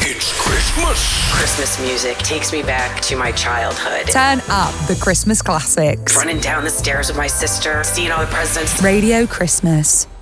It's Christmas. Christmas music takes me back to my childhood. Turn up the Christmas classics. Running down the stairs with my sister, seeing all the presents. Radio Christmas.